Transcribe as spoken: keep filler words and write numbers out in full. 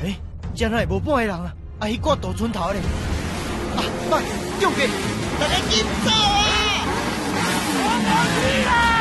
哎，这哪会无半个人啊？啊，迄挂大船头咧！啊，快，中去！ 大家紧走啊！ 我冇去啦！